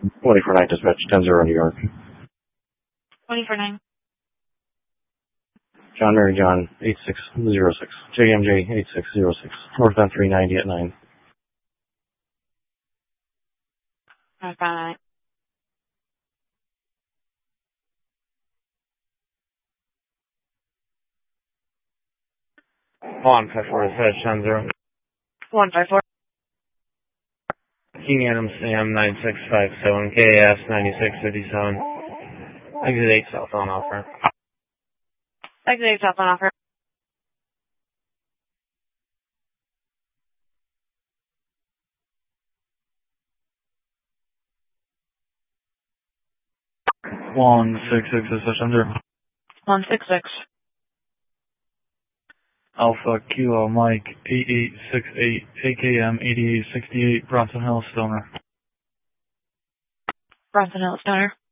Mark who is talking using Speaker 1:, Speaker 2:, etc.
Speaker 1: 24-9 dispatch, 10-0 New York.
Speaker 2: 24-9.
Speaker 1: John Mary John, 8606. JMJ, 8606. Northbound 390 at 9.
Speaker 2: Bye.
Speaker 3: 154 dispatch, 10-0.
Speaker 2: 154.
Speaker 3: King Adam Sam 9657, KAS 9657. Exit 8 south on offer.
Speaker 2: Exit 8 south on offer.
Speaker 3: One 66 dispatch, 10-0.
Speaker 2: 166.
Speaker 3: Alpha Kilo Mike 8868 AKM 8868 Bronson Hill Stoner.
Speaker 2: Bronson Hill Stoner.